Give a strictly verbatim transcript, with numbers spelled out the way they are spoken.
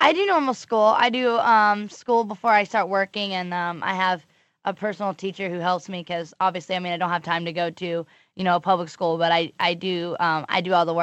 I do normal school. I do um, school before I start working, and um, I have a personal teacher who helps me because obviously, I mean, I don't have time to go to you know a public school, but I I do um, I do all the work.